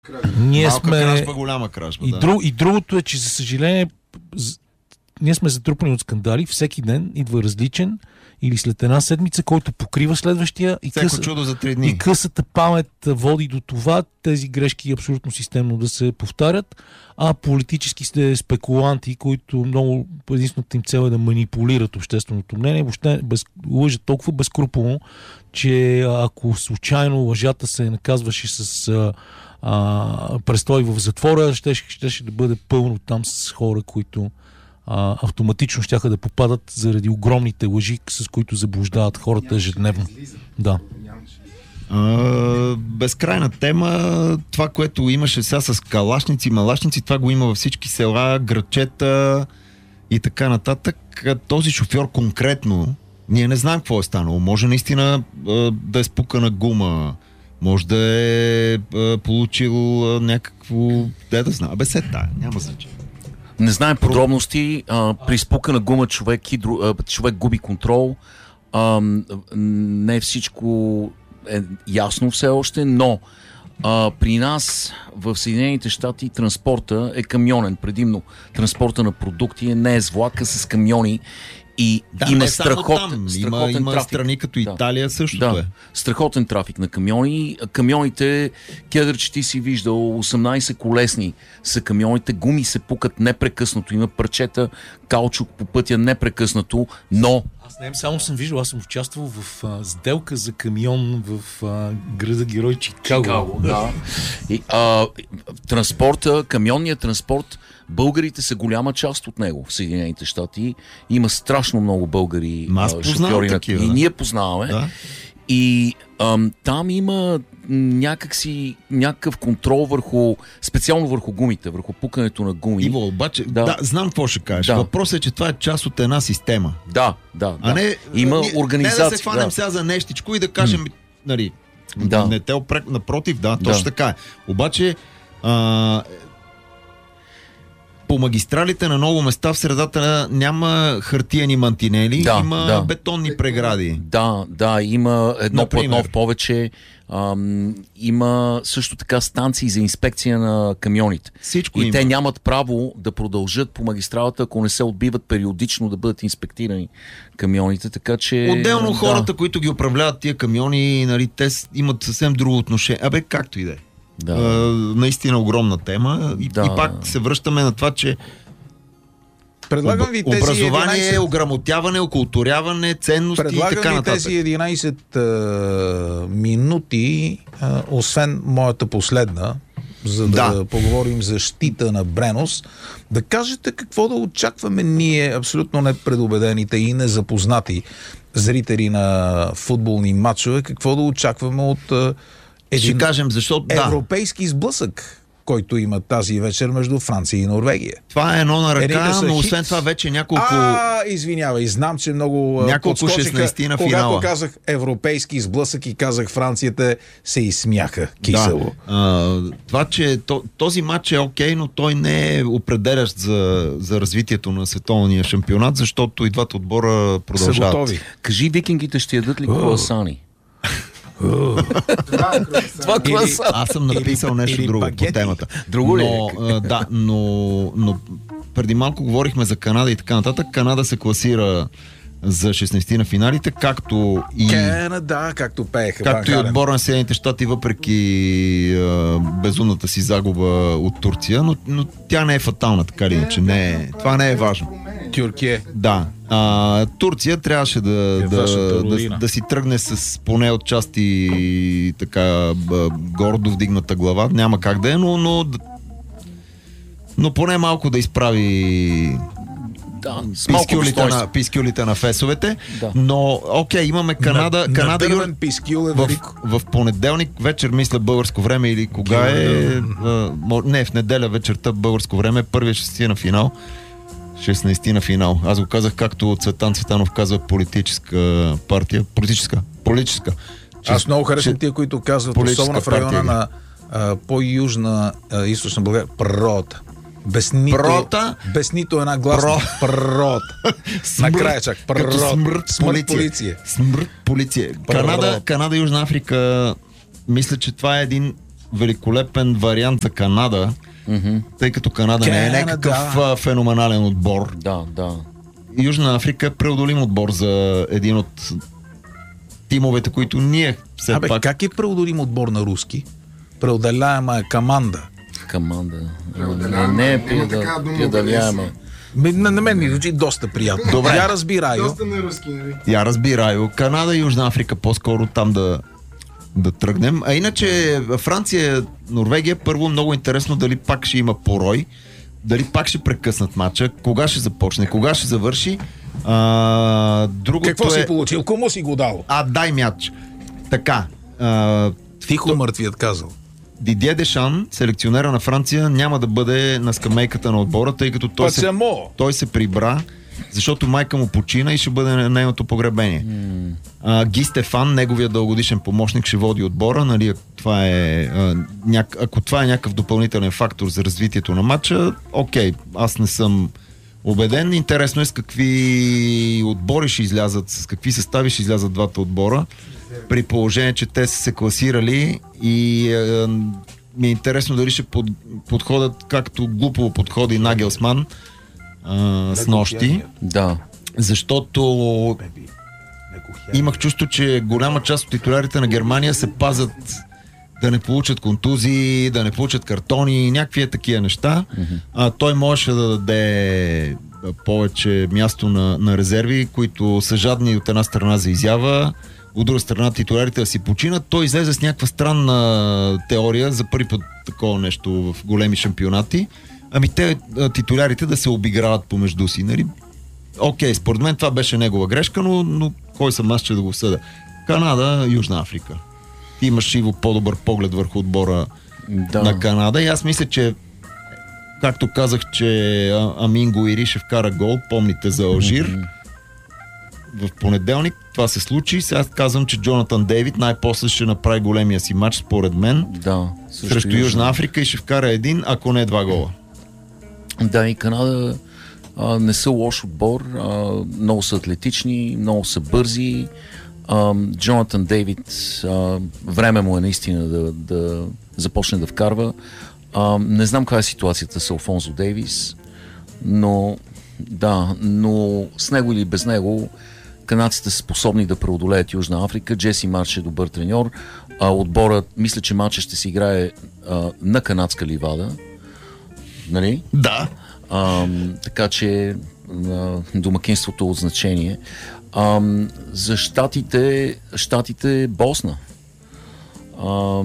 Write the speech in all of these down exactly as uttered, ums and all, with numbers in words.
Ние Малка сме... кражба, голяма кражба. И, да. друг, и другото е, че за съжаление ние сме затрупани от скандали. Всеки ден идва различен или след една седмица, който покрива следващия и, къса, чудо за три дни. и късата памет води до това тези грешки абсолютно системно да се повтарят, а политически сте спекуланти, които много единствената им цел е да манипулират общественото мнение, въобще без, лъжат толкова безкруполно, че ако случайно лъжата се наказваше с а, а, престой в затвора, ще, ще, ще да бъде пълно там с хора, които а, автоматично щяха да попадат заради огромните лъжи, с които заблуждават хората ежедневно. Да. Uh, безкрайна тема. Това, което имаше сега с калашници, малашници, това го има във всички села, градчета и така нататък. Този шофьор конкретно, ние не знаем какво е станало. Може наистина uh, да е спукана гума, може да е uh, получил uh, някакво... Де да знам, бе се тая, няма значение. Не знаем подробности. А, при спукана гума човек, хидро, а, човек губи контрол. А, не всичко е ясно все още, но а, при нас в Съединените щати транспорта е камионен, предимно транспорта на продукти, не е с влака, с камиони и да, има не страхотен, страхотен има, има трафик. страни като Италия да. същото да. е. Страхотен трафик на камиони. Камионите, Кедър, че ти си виждал, осемнайсет колесни са камионите, гуми се пукат непрекъснато, има парчета каучук по пътя непрекъснато, но Аз не само съм виждал, аз съм участвал в а, сделка за камион в а, града герой Чикаго. Чикаго, да. И, а, транспорта, камионният транспорт, българите са голяма част от него в Съединените щати. Има страшно много българи а, шофьори на... такива. И ние познаваме. Да. И ам, там има някакси, някакъв контрол върху, специално върху гумите, върху пукането на гуми. Иво, обаче, да, Да. да знам какво ще кажеш. Да. Въпросът е, че това е част от една система. Да, да, А да. не, Има не, организация. Не да се хванем да. сега за нещичко и да кажем, нали, Да. не те опрек, напротив, да, точно Да. така е. Обаче, а, по магистралите на много места в средата няма хартиени мантинели, Да, има да. бетонни прегради. Да, да, има едно Например? платно в повече. Ам, има също така станции за инспекция на камионите. Всичко И има. те нямат право да продължат по магистралата, ако не се отбиват периодично да бъдат инспектирани камионите, така че... Отделно да. хората, които ги управляват тия камиони, нали, те имат съвсем друго отношение. Абе, както и да е. Да. А, наистина огромна тема. И, Да. и пак се връщаме на това, че Предлагам ви тези образование, единайсет... ограмотяване, окултуряване, ценности и Предлагам така ви нататък. тези единайсет а, минути, а, освен моята последна, за да, Да. поговорим за щита на Бренос, да кажете какво да очакваме ние, абсолютно непредубедените и незапознати зрители на футболни матчове, какво да очакваме от а, Ще един кажем, защото да, европейски сблъсък, който има тази вечер между Франция и Норвегия. това е едно на Едните ръка, са но хит. освен това вече няколко... А, извинявай, знам, че много Няколко подскочиха, шестнайсети на когато финала. казах европейски сблъсък и казах Францията, се изсмяха кисело. Да. А, това, че то, този матч е окей, но той не е определящ за, за развитието на световния шампионат, защото и двата отбора Са продължават. готови. Кажи, викингите ще ядат ли круасани? Това Или- круасан. Аз съм написал Или- нещо или друго багети. по темата. Друго ли е? Но, а, да, но, но преди малко говорихме за Канада и така нататък. Канада се класира за шестнайсети на финалите, както и... Канада, както пееха. Както и Ван Хален. отбора на Съединените щати, въпреки а, безумната си загуба от Турция, но, но тя не е фатална, така или иначе. Не е, това не е важно. Тюркия. Да. А, Турция трябваше да, да, вашата да, родина. да си тръгне с поне от части така б, гордо вдигната глава. Няма как да е, но, но, но поне малко да изправи Да, с малко пискюлите достоинство. на, пискюлите на фесовете. Да. Но, окей, имаме Канада. На, Канада на Юр... дървен пискюл е В, велико. в понеделник вечер, мисля, българско време или кога е... а, мо- не, в неделя вечерта българско време, първия шестнайсети на финал. шестнайсети на финал. Аз го казах както Цветан Цветанов казва политическа партия. Политическа. Политическа. Аз много харесвам ще- тия, които казват, политическа особено в района партия. на а, по-южна а, източна България, пророта. Без нито, Прота? без нито една гласна. Пророта. Накрая чак. Като Пророт. смърт, Смърт полиция. полиция. Смърт полиция. Пророт. Канада, Канада, Южна Африка, мисля, че това е един великолепен вариант за Канада, mm-hmm. тъй като Канада Canada. не е някакъв а, феноменален отбор. Да, да. Южна Африка е преодолим отбор за един от тимовете, които ние все Абе, пак... как е преодолим отбор на руски? Преодоляема е команда. Команда. Не, не е преодоляема. На, на мен ми звучи доста приятно. Добре. Я разбираю. Доста на руски, нали? Я разбираю. Канада и Южна Африка по-скоро там да, да тръгнем. А иначе Франция, Норвегия, първо много интересно дали пак ще има порой, дали пак ще прекъснат матча, кога ще започне, кога ще завърши. А, другото Какво е... си получил? Кому си го дал? А, дай мяч. Така. А, Тихо то... мъртвият казал. Дидие Дешан, селекционера на Франция, няма да бъде на скамейката на отбора, тъй като той, се, той се прибра, защото майка му почина и ще бъде на нейното погребение. Mm. А, Ги Стефан, неговия дългогодишен помощник, ще води отбора. Нали, това е, а, няк... Ако това е някакъв допълнителен фактор за развитието на матча, окей, аз не съм убеден. Интересно е с какви отбори ще излязат, с какви състави ще излязат двата отбора, при положение, че те са се класирали и е, ми е интересно дали ще под, подходят както глупово подходи Нагелсман е, с нощи. Да. Защото имах чувство, че голяма част от титулярите на Германия се пазят да не получат контузии, да не получат картони, някакви такива неща. Mm-hmm. А, той можеше да даде повече място на, на резерви, които са жадни от една страна за изява, от друга страна титулярите да си починат. Той излезе с някаква странна теория за първи път такова нещо в големи шампионати. Ами те титулярите да се обиграват помежду си. Нали? Окей, според мен това беше негова грешка, но, но кой съм аз, че да го съда? Канада, Южна Африка. Имаш и по-добър поглед върху отбора да. на Канада и аз мисля, че както казах, че Амин Гуири ще вкара гол, помните за Алжир, mm-hmm. в понеделник това се случи. Сега казвам, че Джонатан Дейвид най-после ще направи големия си матч, според мен, да, срещу Южна. Южна Африка и ще вкара един, ако не два гола. Да, и Канада а, не са лош отбор, а, много са атлетични, много са бързи. а, Джонатан Дейвид, а, време му е наистина да, да започне да вкарва. А, не знам каква е ситуацията с Алфонсо Дейвис, но да, но с него или без него канадците са способни да преодолеят Южна Африка. Джеси Марш е добър треньор. А, отборът, мисля, че матчът ще се играе а, на канадска ливада. Нали? Да. А, така че а, домакинството е от значение. А, за щатите, щатите Босна. А,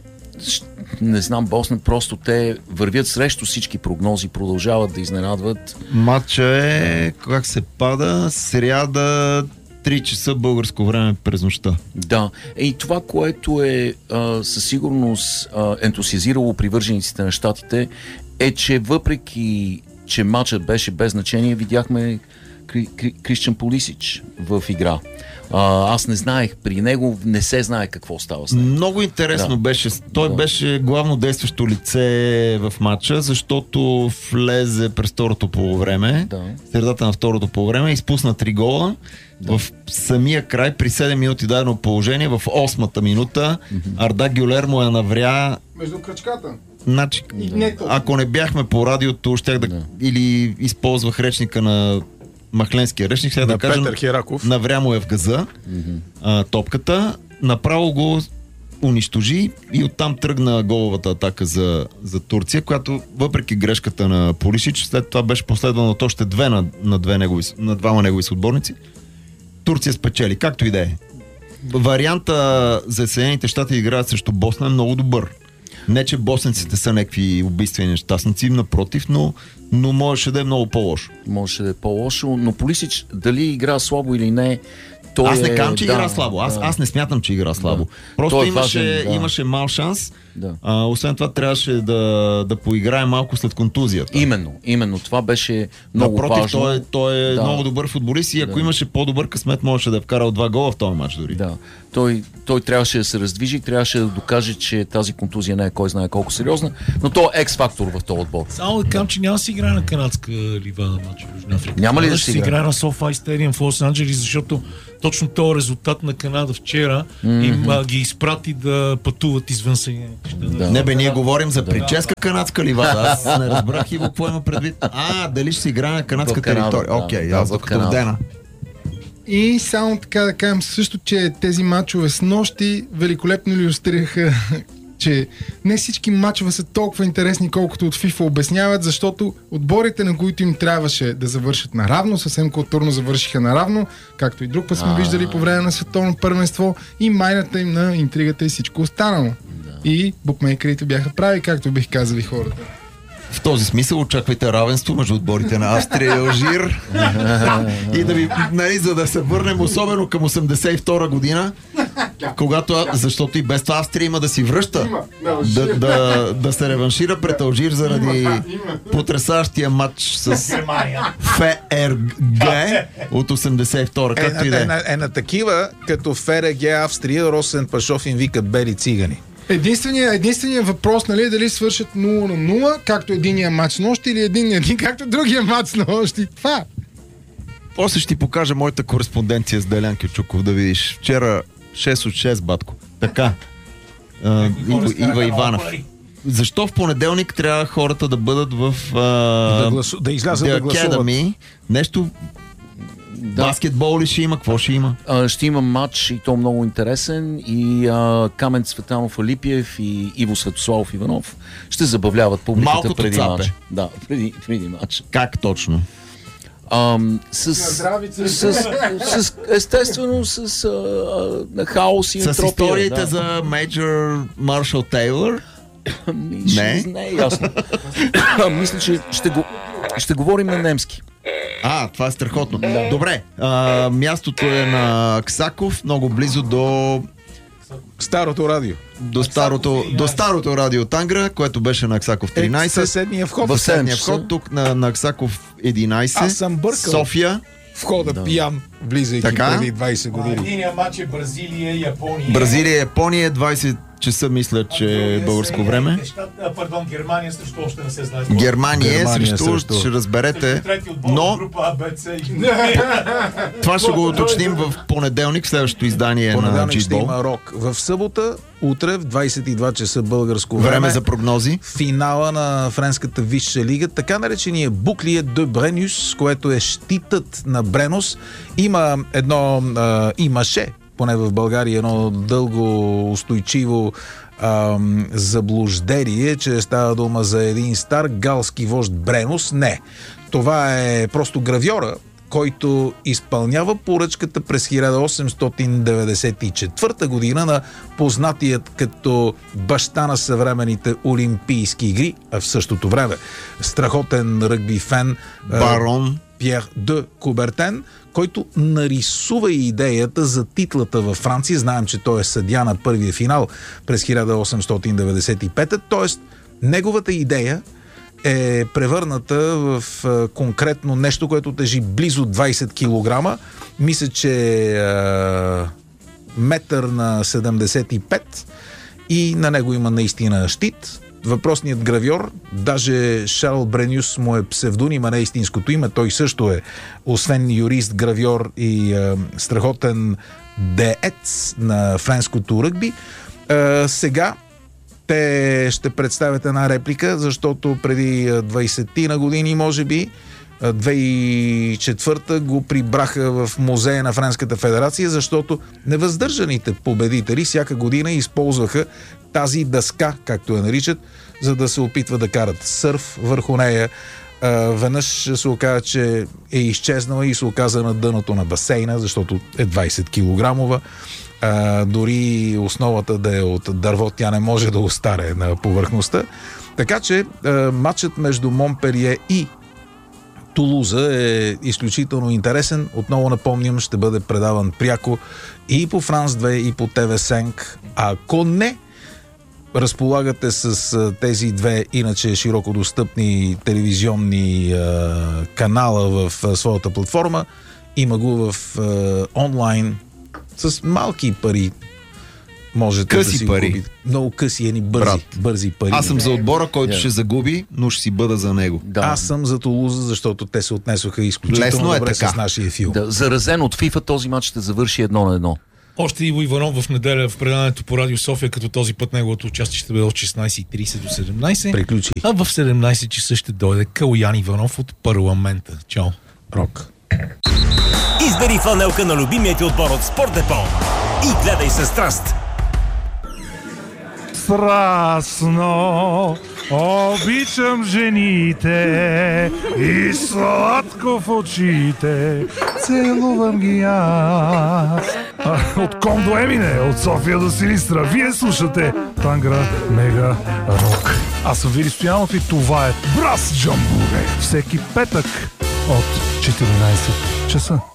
не знам, Босна, просто те вървят срещу всички прогнози, продължават да изненадват. Матча е, как се пада, сряда, три часа българско време през нощта. Да. И това, което е а, със сигурност а, ентусиазирало привържениците на щатите, е, че въпреки, че матчът беше без значение, видяхме Кри, Кри, Кристиан Пулисич в игра. А, аз не знаех, при него не се знае какво става с него. Много интересно да. беше. Той да. беше главно действащо лице в матча, защото влезе през второто полувреме, да. средата на второто полувреме, изпусна три гола. Да. В самия край, при седем минути дадено положение, в осмата минута, mm-hmm. Арда Гюлер му я навря между кръчката. Значи, не ако не бяхме по радиото, щях да, да. или използвах речника на Махленския речник, сега да кажа, навря му е в газа mm-hmm. а, топката, направо го унищожи и оттам тръгна головата атака за, за Турция, която въпреки грешката на Пулисич, след това беше последвано от още две на, на, две негови, на двама негови съотборници. Турция спечели, както и да е. Варианта за Съединените щати да играят срещу Босна е много добър. Не, че босненците са някакви убийствени нещастници, напротив, но, но можеше да е много по-лошо. Можеше да е по-лошо, но Пулисич дали игра слабо или не, той аз не казвам, че да, игра слабо. Аз, да. аз не смятам, че игра слабо. Да. Просто е имаше, важен, да. имаше мал шанс. Да. А, освен това трябваше да, да поиграе малко след контузията. Именно, именно. Това беше много Напротив, важно. той, той е да. много добър футболист и ако да. имаше по-добър късмет, можеше да е вкарал два гола в този матч дори. Да. Той, той трябваше да се раздвижи, трябваше да докаже, че тази контузия не е кой знае колко сериозна, но то е екс-фактор в този отбор. Само да кажам, че няма да си играе на канадска ливада матч в Южна Африка. Няма ли да ще си играе играе на SoFi Stadium в Лос Анджелис, защото точно този резултат на Канада вчера mm-hmm. им а, ги изпрати да пътуват извън Съединените щати. Да. Не бе, ние говорим за прическа канадска ливада. Аз не разбрах и какво има предвид. А, дали ще си играе на канадска територия. Окей, okay, да, аз докато в Дена. И само така да кажем също, че тези мачове с нощи великолепно илюстрираха, че не всички мачове са толкова интересни, колкото от FIFA обясняват, защото отборите, на които им трябваше да завършат наравно, съвсем културно завършиха наравно, както и друг път сме виждали по време на световно първенство, и майната им на интригата и всичко останало. И букмейкерите бяха прави, както бих казали хората. В този смисъл очаквайте равенство между отборите на Австрия и Алжир. И да ви, нали, за да се върнем особено към осемдесет и втора година, когато, защото и без това Австрия има да си връща, да, да, да се реваншира пред Алжир заради потресащия матч с ФРГ от осемдесет и втора. Както е, и да е. Е, на, е на такива, като ФРГ Австрия, Росен Пашов им викат бели цигани. Единственият единствения въпрос, нали, дали свършат нула на нула, както единия матч нощи, или един на един, както другия матч нощи. Това. После ще ти покажа моята кореспонденция с Делян Кючуков, да видиш. Вчера шест от шест, батко. Така. А, Ива, Ива Иванов. Защо в понеделник трябва хората да бъдат в а, да, гласу... да излязат да гласуват? Нещо... Да. Баскетбол ли ще има? Какво ще има? А, ще има матч и то много интересен, и а, Камен Цветанов Алипиев и Иво Светославов Иванов ще забавляват публиката. Малкото преди цапе. матч. Да, преди, преди матч. Как точно? А, с, с, с, с, естествено с а, а, хаос и с ентропия. С историите да. за Мейджор Маршал Тейлър? Не? Не е ясно. Мисля, че ще, го, ще говорим на немски. А, това е страхотно. Да. Добре, а, мястото е на Аксаков, много близо до Старото радио. До старото, до старото радио Тангра, което беше на Аксаков тринайсет. Е, съседния вход. В съседния вход, тук на, на Аксаков единайсет. Аз съм бъркал. София. Входа да. Пиян, влизайки така? Преди двайсет години. Единият матч е Бразилия и Япония. Бразилия и Япония, двайсет часа мисля, че е българско време. А, пардон, Германия също още не се знае. Германия, Германия срещу, срещу, ще разберете. Но група А, Б, С и... това ще го уточним в понеделник, в следващото издание на G-Ball. Ще има рок. В събота, утре в двайсет и два часа българско време. Време за прогнози. Финала на френската висша лига, така наречения Буклие де Бренюс, което е щитът на Бренос. Има едно, а, имаше, поне в България, едно дълго устойчиво ам, заблуждение, че става дума за един стар галски вожд Бренос. Не. Това е просто гравьора, който изпълнява поръчката през хиляда осемстотин деветдесет и четвърта година на познатият като баща на съвременните олимпийски игри, а в същото време страхотен ръгби фен барон Пьер де Кубертен, който нарисува идеята за титлата във Франция. Знаем, че той е съдия на първия финал през хиляда осемстотин деветдесет и пета, т.е. неговата идея е превърната в а, конкретно нещо, което тежи близо двайсет килограма. Мисля, че е метър на седемдесет и пет и на него има наистина щит. Въпросният гравьор, даже Шарл Бренюс му е псевдоним, а не истинското име. Той също е, освен юрист, гравьор и е, страхотен деец на френското ръгби. Е, сега те ще представят една реплика, защото преди двайсет на години, може би, две хиляди и четвърта го прибраха в музея на Френската федерация, защото невъздържаните победители всяка година използваха тази дъска, както я наричат, за да се опитват да карат сърф върху нея. Веднъж се оказа, че е изчезнала и се оказа на дъното на басейна, защото е двайсет килограмова. А, дори основата да е от дърво, тя не може да остане на повърхността. Така че а, матчът между Монпелие и Тулуза е изключително интересен. Отново напомням, ще бъде предаван пряко и по Франс две, и по Те Ви пет. Ако не разполагате с тези две иначе широко достъпни телевизионни а, канала в а, своята платформа, има го в а, онлайн с малки пари. можете Къси да си пари. купите. Много къси, едни бързи, Брат. бързи пари. Аз съм за отбора, който Yeah. ще загуби, но ще си бъда за него. Да. Аз съм за Тулуза, защото те се отнесоха изключително Лесно е добре така. с нашия филм. Да, заразен от FIFA, този матч ще завърши едно на едно. Още Иво Иванов в неделя в предаването по Радио София, като този път неговото участие ще бъде от шестнайсет и трийсет до седемнайсет. Приключи. А в седемнайсет часа ще дойде Калоян Иванов от парламента. Чао. Рок. Избери фланелка на любимия ти отбор от Спорт Депо и гледай със страст. Страстно обичам жените и сладко в очите целувам ги аз. А, от Ком до Емине, от София до Силистра, вие слушате Тангра Мега Рок. Аз съм Вили Стоянов и това е Брас Джамбуре. Всеки петък от четиринайсет часа.